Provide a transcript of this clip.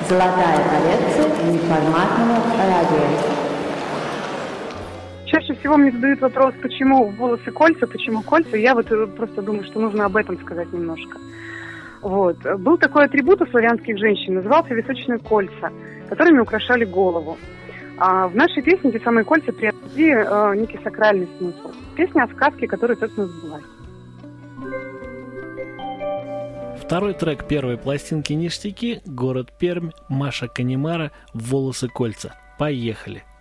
Золотая коллекция неформатного радио. Чаще всего мне задают вопрос, почему волосы кольца, почему кольца. Я вот просто думаю, что нужно об этом сказать немножко. Вот. Был такой атрибут у славянских женщин, назывался височные кольца, которыми украшали голову. А в нашей песне эти самые кольца приобрели некий сакральный смысл. Песня о сказке, которая, собственно, сбылась. Второй трек первой пластинки «Ништяки», город Пермь, Маша Канемара, «Волосы кольца». Поехали!